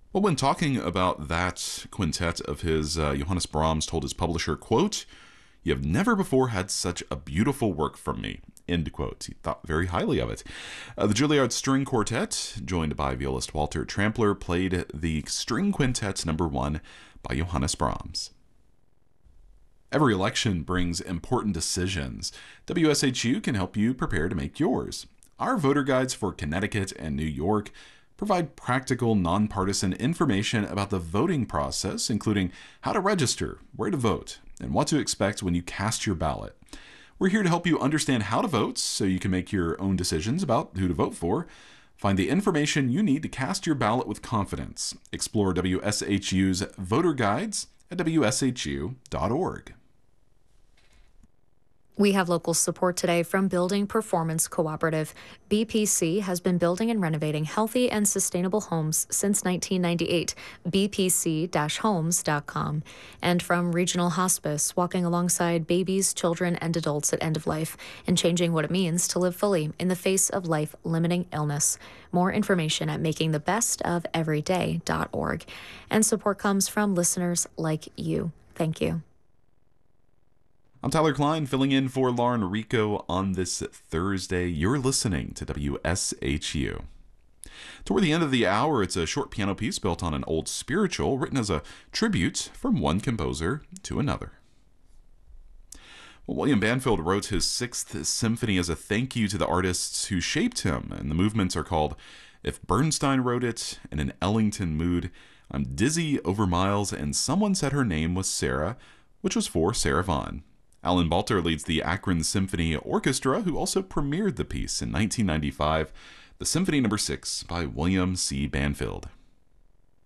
Well, when talking about that quintet of his, Johannes Brahms told his publisher, quote, "You have never before had such a beautiful work from me," end quote. He thought very highly of it. The Juilliard String Quartet, joined by violist Walter Trampler, played the String Quintet number 1 by Johannes Brahms. Every election brings important decisions. WSHU can help you prepare to make yours. Our voter guides for Connecticut and New York provide practical, nonpartisan information about the voting process, including how to register, where to vote, and what to expect when you cast your ballot. We're here to help you understand how to vote so you can make your own decisions about who to vote for. Find the information you need to cast your ballot with confidence. Explore WSHU's voter guides at WSHU.org. We have local support today from Building Performance Cooperative. BPC has been building and renovating healthy and sustainable homes since 1998. bpc-homes.com. And from Regional Hospice, walking alongside babies, children, and adults at end of life and changing what it means to live fully in the face of life-limiting illness. More information at makingthebestofeveryday.org. And support comes from listeners like you. Thank you. I'm Tyler Klein, filling in for Lauren Rico on this Thursday. You're listening to WSHU. Toward the end of the hour, it's a short piano piece built on an old spiritual written as a tribute from one composer to another. Well, William Banfield wrote his Sixth Symphony as a thank you to the artists who shaped him, and the movements are called If Bernstein Wrote It, In an Ellington Mood, I'm Dizzy Over Miles, and Someone Said Her Name Was Sarah, which was for Sarah Vaughan. Alan Balter leads the Akron Symphony Orchestra, who also premiered the piece in 1995, the Symphony No. 6 by William C. Banfield.